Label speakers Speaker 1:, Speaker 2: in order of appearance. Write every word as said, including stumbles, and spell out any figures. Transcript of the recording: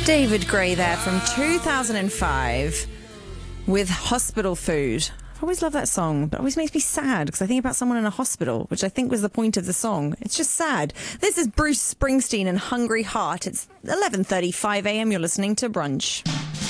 Speaker 1: David Gray there from two thousand five with Hospital Food. I always love that song, but it always makes me sad because I think about someone in a hospital, which I think was the point of the song. It's just sad. This is Bruce Springsteen and Hungry Heart. It's eleven thirty-five a.m. You're listening to Brunch.